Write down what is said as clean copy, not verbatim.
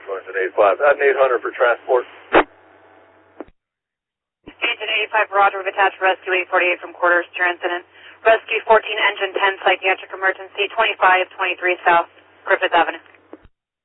Engine 85. Add an 800 for transport. Engine 85, Roger. We've attached Rescue 848 from quarters to your incident. Rescue 14, Engine 10, psychiatric emergency, 2523 South Griffith Avenue.